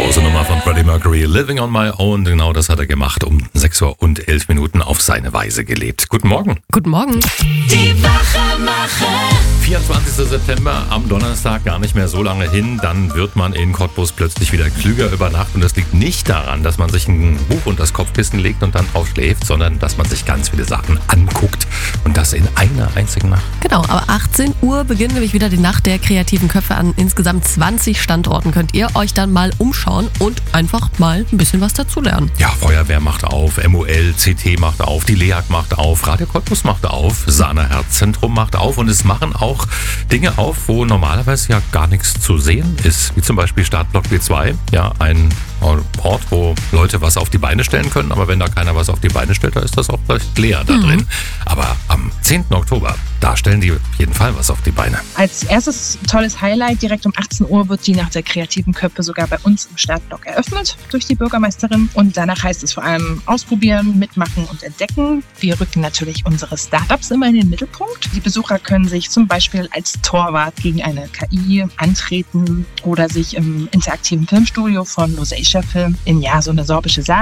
Große Nummer von Freddie Mercury, Living on My Own. Genau das hat er gemacht, um 6:11 Uhr auf seine Weise gelebt. Guten Morgen. Guten Morgen. Die Wachemacher. 24. September am Donnerstag, gar nicht mehr so lange hin. Dann wird man in Cottbus plötzlich wieder klüger über Nacht. Und das liegt nicht daran, dass man sich ein Buch unter das Kopfkissen legt und dann drauf schläft, sondern dass man sich ganz viele Sachen anguckt. Und das in einer einzigen Nacht. Genau, aber 18 Uhr beginnt nämlich wieder die Nacht der kreativen Köpfe. An insgesamt 20 Standorten könnt ihr euch dann mal umschauen und einfach mal ein bisschen was dazulernen. Ja, Feuerwehr macht auf, MOL, CT macht auf, die LEAG macht auf, Radio Cottbus macht auf, Sana Herzzentrum macht auf und es machen auch Dinge auf, wo normalerweise ja gar nichts zu sehen ist. Wie zum Beispiel Startblock B2, ja, ein Ort, wo Leute was auf die Beine stellen können, aber wenn da keiner was auf die Beine stellt, da ist das auch vielleicht leer da drin. Aber am 10. Oktober, da stellen die auf jeden Fall was auf die Beine. Als erstes tolles Highlight, direkt um 18 Uhr wird die Nacht der kreativen Köpfe sogar bei uns im Startblock eröffnet durch die Bürgermeisterin. Und danach heißt es vor allem ausprobieren, mitmachen und entdecken. Wir rücken natürlich unsere Startups immer in den Mittelpunkt. Die Besucher können sich zum Beispiel als Torwart gegen eine KI antreten oder sich im interaktiven Filmstudio von Lusatia Film in so eine sorbische Sage